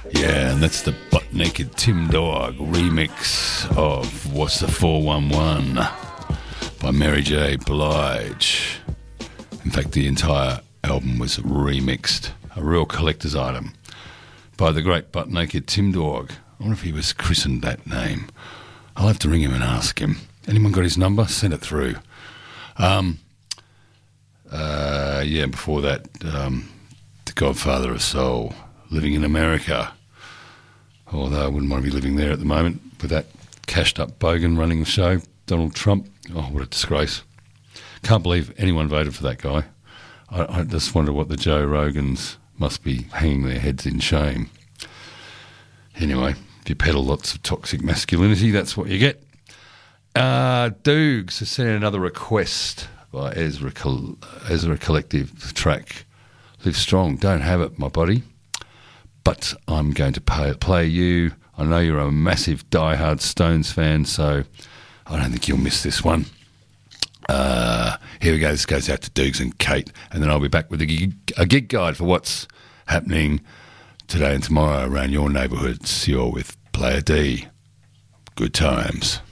Yeah, and that's the Butt Naked Tim Dog remix of What's the 411 by Mary J. Blige. In fact, the entire album was remixed, a real collector's item, by the great Butt Naked Tim Dog. I wonder if he was christened that name. I'll have to ring him and ask him. Anyone got his number? Send it through. Before that, the Godfather of Soul, Living in America. Although I wouldn't want to be living there at the moment with that cashed up bogan running the show, Donald Trump. Oh, what a disgrace. Can't believe anyone voted for that guy. I just wonder what the Joe Rogans must be hanging their heads in shame. Anyway, if you peddle lots of toxic masculinity, that's what you get. Doogs has sent in another request by Ezra Collective track. Live Strong. Don't have it, my buddy. But I'm going to play you. I know you're a massive diehard Stones fan, so I don't think you'll miss this one. Here we go. This goes out to Doogs and Kate, and then I'll be back with a gig guide for what's happening today and tomorrow around your neighbourhoods. You're with Player D. Good times.